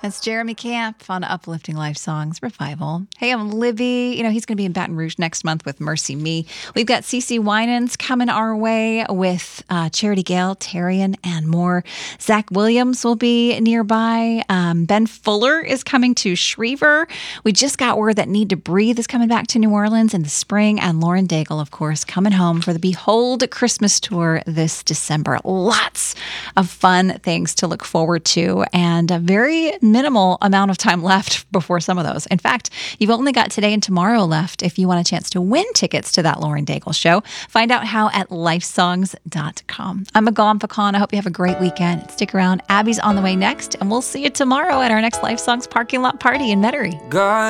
That's Jeremy Camp on Uplifting Life Songs Revival. Hey, I'm Libby. He's going to be in Baton Rouge next month with Mercy Me. We've got CeCe Winans coming our way with Charity Gale, Tarian, and more. Zach Williams will be nearby. Ben Fuller is coming to Schriever. We just got word that Need to Breathe is coming back to New Orleans in the spring. And Lauren Daigle, of course, coming home for the Behold Christmas Tour this December. Lots of fun things to look forward to, and a very minimal amount of time left before some of those. In fact, you've only got today and tomorrow left if you want a chance to win tickets to that Lauren Daigle show. Find out how at lifesongs.com. I'm Agam Pecan. I hope you have a great weekend. Stick around. Abby's on the way next, and we'll see you tomorrow at our next Life Songs parking lot party in Metairie. God